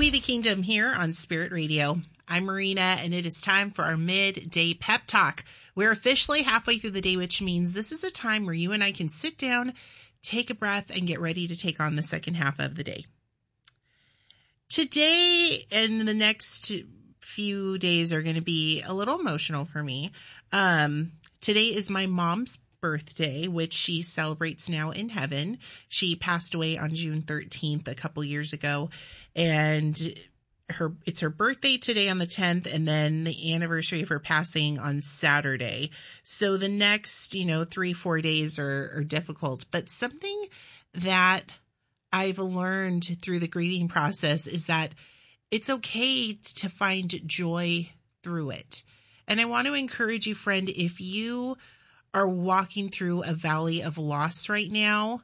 Journey the Kingdom here on Spirit Radio. I'm Marina, and it is time for our midday pep talk. We're officially halfway through the day, which means this is a time where you and I can sit down, take a breath, and get ready to take on the second half of the day. Today and the next few days are going to be a little emotional for me. Today is my mom's birthday, which she celebrates now in heaven. She passed away on June 13th a couple years ago, and it's her birthday today on the 10th, and then the anniversary of her passing on Saturday. So the next, 3-4 days are difficult. But something that I've learned through the grieving process is that it's okay to find joy through it. And I want to encourage you, friend, if you are walking through a valley of loss right now,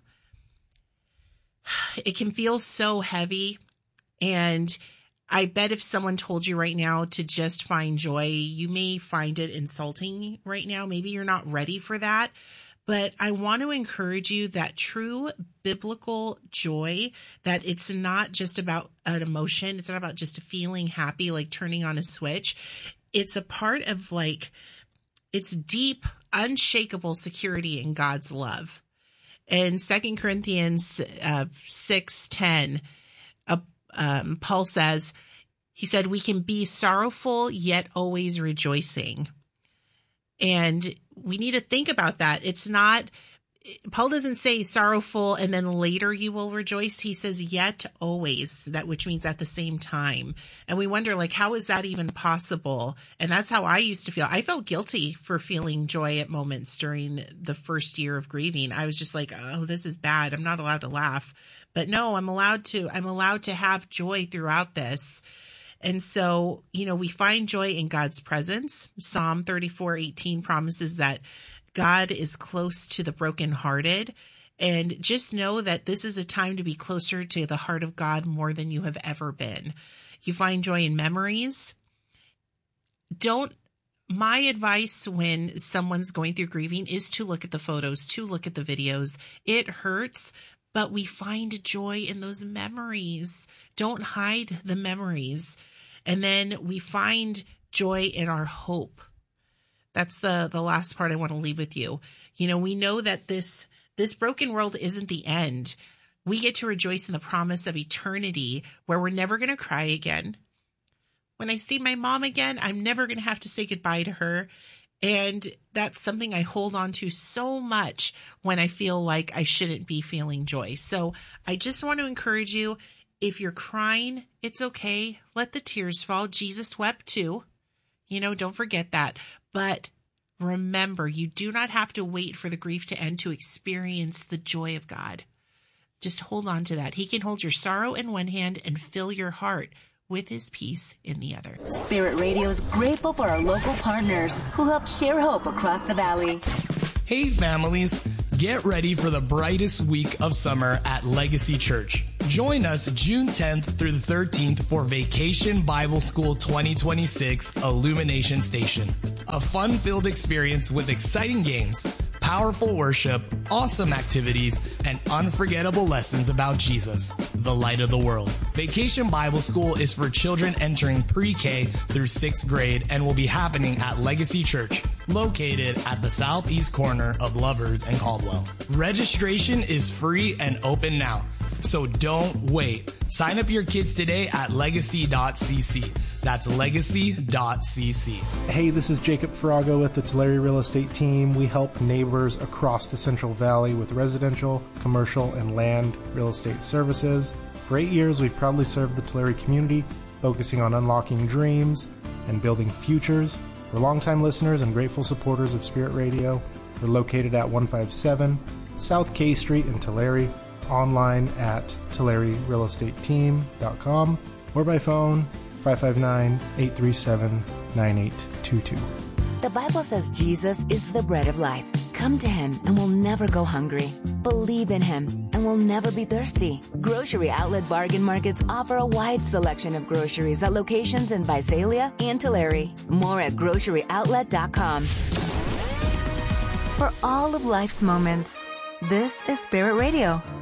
it can feel so heavy. And I bet if someone told you right now to just find joy, you may find it insulting right now. Maybe you're not ready for that. But I want to encourage you that true biblical joy, that it's not just about an emotion. It's not about just feeling happy, like turning on a switch. It's a part of it's deep, unshakable security in God's love. In 2 Corinthians 6:10, Paul says, he said, we can be sorrowful yet always rejoicing. And we need to think about that. It's not, Paul doesn't say sorrowful and then later you will rejoice. He says yet always, which means at the same time. And we wonder, how is that even possible? And that's how I used to feel. I felt guilty for feeling joy at moments during the first year of grieving. I was just like, oh, this is bad. I'm not allowed to laugh. But no, I'm allowed to have joy throughout this. And so, we find joy in God's presence. Psalm 34:18 promises that God is close to the brokenhearted. And just know that this is a time to be closer to the heart of God more than you have ever been. You find joy in memories. My advice when someone's going through grieving is to look at the photos, to look at the videos. It hurts, but we find joy in those memories. Don't hide the memories. And then we find joy in our hope. That's the last part I want to leave with you. We know that this broken world isn't the end. We get to rejoice in the promise of eternity where we're never going to cry again. When I see my mom again, I'm never going to have to say goodbye to her. And that's something I hold on to so much when I feel like I shouldn't be feeling joy. So I just want to encourage you, if you're crying, it's okay. Let the tears fall. Jesus wept too. Don't forget that. But remember, you do not have to wait for the grief to end to experience the joy of God. Just hold on to that. He can hold your sorrow in one hand and fill your heart with his peace in the other. Spirit Radio is grateful for our local partners who help share hope across the valley. Hey families, get ready for the brightest week of summer at Legacy Church. Join us June 10th through the 13th for Vacation Bible School 2026 Illumination Station. A fun-filled experience with exciting games, powerful worship, awesome activities, and unforgettable lessons about Jesus, the light of the world. Vacation Bible School is for children entering pre-K through 6th grade and will be happening at Legacy Church, located at the southeast corner of Lovers and Caldwell. Registration is free and open now, so don't wait. Sign up your kids today at legacy.cc. That's legacy.cc. Hey, this is Jacob Farago with the Tulare Real Estate Team. We help neighbors across the Central Valley with residential, commercial, and land real estate services. For 8 years, we've proudly served the Tulare community, focusing on unlocking dreams and building futures. We're longtime listeners and grateful supporters of Spirit Radio. We're located at 157 South K Street in Tulare, online at TulareRealEstateTeam.com, or by phone 559-837-9822. The Bible says Jesus is the bread of life. Come to him and we'll never go hungry. Believe in him and we'll never be thirsty. Grocery Outlet Bargain Markets offer a wide selection of groceries at locations in Visalia and Tulare. More at groceryoutlet.com. For all of life's moments, this is Spirit Radio.